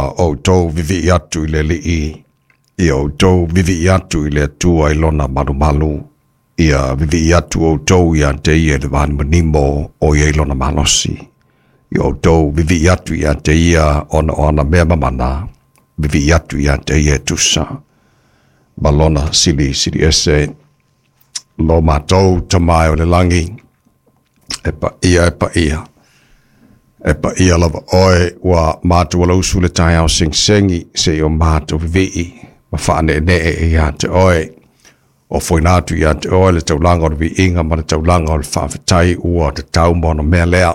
o tau vivi atu le li ia o tau vivi atu le tua ilona malu ia vivi atu o tau ia te ia le van manimo o ia ilona malosi ia o tau vivi atu ia te ia ona mea mamana vivi atu ia te ia tusa balona sili ese lo matau tamai o le langi epa ia lava oe wa mātua lausu le tai au sing-singi se o mātua vivi ma whaane ia te oe o whainatu ia te oe le taulanga o le vi inga ma le taulanga o le whawhetai ua te tau mono mea lea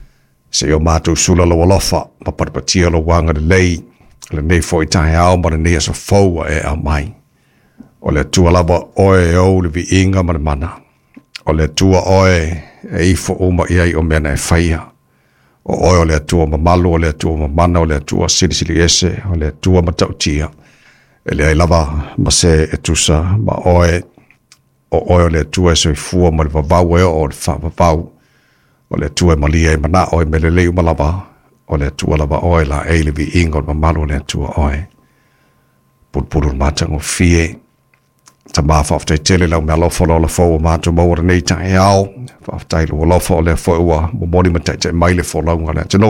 se o mātua sula lo walofa ma paripatia lo wanga le lei le nei fo i tai au ma le nei asa faua e au mai o le tua lava oe au le vi inga ma le mana o le tua oe e ifo uma iai o mena e whaia o oe o le atua mamalu, o le atua mamana, o le atua silisili ese, o le atua matautia. E le ai lava ma se e tusa ma oe o le atua e soifua ma le vavau e o le whavavau. O le atua e malia e mana oe me le leu malava, o le atua lava oe la e le vi ingo mamalu o le atua oe. Pulpulu matango fie, ta maa whaftai tele lau mea lofa lo la fau o mātua maura nei tae au, whaftai lo lofa o le fau ua momoni ma tae mai le fau lau ngana tino.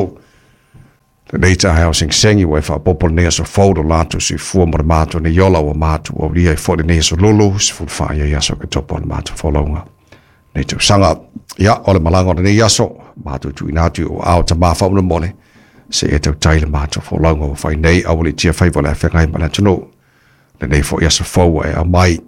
Le nei tae au sing-sengi wa e whapopol nea so fau do lātu si fua ma le mātua ne yola o mātua o lia e fau nea so lulu, si fulu whaia yaso ke topo o le mātua fau lau ngana. Nei tau sanga, ia o le malanga o le nei yaso, mātua tu inatu o au ta maa whau na mone, se e tau tai le mātua fau lau ngana whai nei au le tia whaiva le whengai ma le tino. Le nei fo yaso fau e a mai,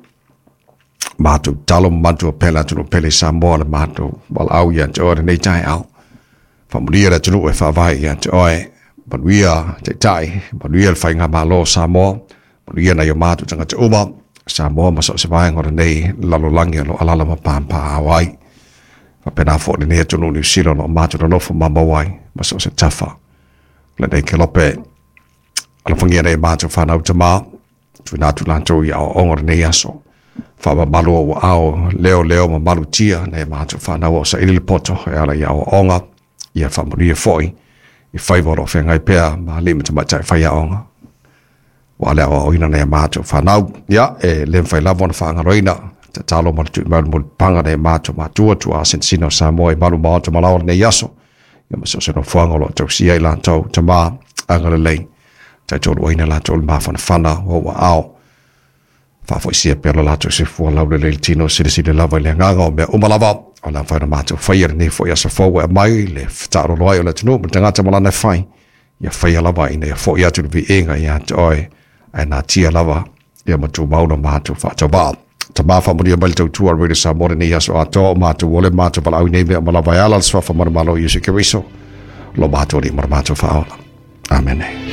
mātou talo mātou pela tunu pele Samoa le mātou wala au ia te oe nei tai au. Whamuria le tunu e whawai ia te oe, manuia te tai, manuia le whainga malo Samoa, manuia na ia mātou tanga te uma, Samoa maso se vai ngora nei lalo langi alo alala ma pāmpa awai. Whapena fo le nei tunu New Zealand no mātou na nofo mamawai, maso se tafa. Le nei ke lope, ala whangia nei mātou whanau te mā, tu nātu lantou ia o ongora nei aso. Whawa malu o ao leo ma malu tia ne mātou whanau o sa ili le poto e ala ia o onga ia whamuria foi i whaivoro whengai pēr ma lima te matai whaia onga wa lea o ina ne mātou whanau ia e lem whai lavona whangaroina te talo ma tu malu mulu panga ne mātou mātua tu a sensino Samoa i malu mātou malaora ne yaso ia maso se no whangolo tau si ei lantou te mā angara lei tai tolu oina lantou le mawhana whana o wa ao Fafo isia pela lato se fua lau le tino sili lava le nganga o mea umalava o la whaina mātou whaia ne fo ia sa fau e mai le whtaro loai o le tino ma tangata malana whai ia whaia lava ina ia fo ia tu vi inga ia te oe ai nā tia lava ia matu mauna mātou whatau ba ta mawha muria mali tau tua rere sa mora ni aso ato mātou ole mātou pala au nei mea malava ala le swafa mara malo Yesu Keriso lo mātou li mara mātou whaola Amen.